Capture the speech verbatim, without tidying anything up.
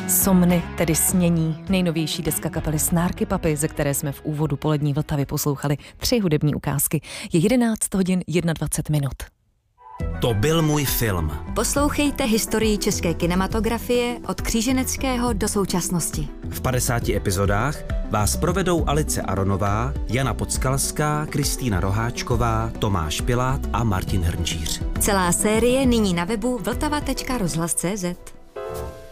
Somny, tedy snění, nejnovější deska kapely Snárky Papy, ze které jsme v úvodu Polední Vltavy poslouchali tři hudební ukázky. Je jedenáct hodin dvacet jedna minut. To byl můj film. Poslouchejte historii české kinematografie od kříženeckého do současnosti. V padesáti epizodách vás provedou Alice Aronová, Jana Podskalská, Kristýna Roháčková, Tomáš Pilát a Martin Hrnčíř. Celá série nyní na webu vltava tečka rozhlas tečka cé zet.